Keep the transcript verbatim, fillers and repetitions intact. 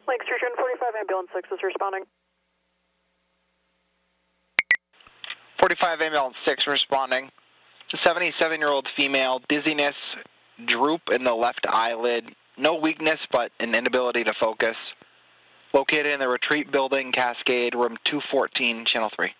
Lake Street forty-five, ambulance six is responding. forty-five, ambulance six responding. It's a seventy-seven-year-old female, dizziness, droop in the left eyelid, no weakness but an inability to focus. Located in the Retreat Building, Cascade, room two fourteen, channel three.